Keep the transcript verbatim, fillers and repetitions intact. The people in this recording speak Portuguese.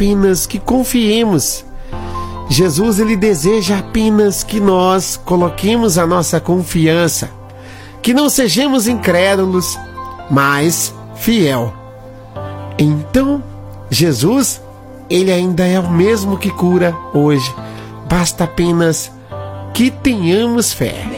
apenas que confiemos. Jesus, ele deseja apenas que nós coloquemos a nossa confiança, que não sejamos incrédulos, mas fiel. Então, Jesus, ele ainda é o mesmo que cura hoje. Basta apenas que tenhamos fé.